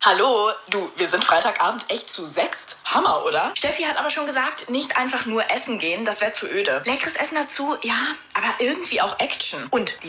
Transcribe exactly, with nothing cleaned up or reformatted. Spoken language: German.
Hallo, du, wir sind Freitagabend echt zu sechst. Hammer, oder? Steffi hat aber schon gesagt, nicht einfach nur essen gehen, das wäre zu öde. Leckeres Essen dazu, ja, aber irgendwie auch Action. Und